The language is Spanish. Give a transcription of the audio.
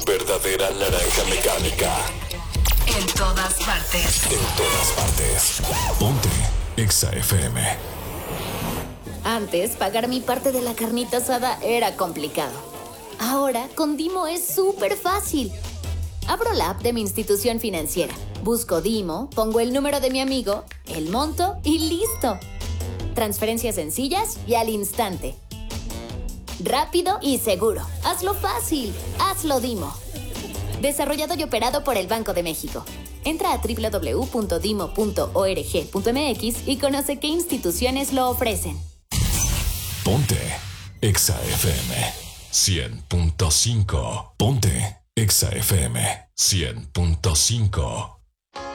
verdadera naranja mecánica. En todas partes. En todas partes. Ponte Exa FM. Antes, pagar mi parte de la carnita asada era complicado. Ahora, con Dimo es súper fácil. Abro la app de mi institución financiera, busco Dimo, pongo el número de mi amigo, el monto y listo. Transferencias sencillas y al instante. Rápido y seguro. Hazlo fácil. Hazlo Dimo. Desarrollado y operado por el Banco de México. Entra a www.dimo.org.mx y conoce qué instituciones lo ofrecen. Ponte Exa FM 100.5. Ponte Exa FM 100.5.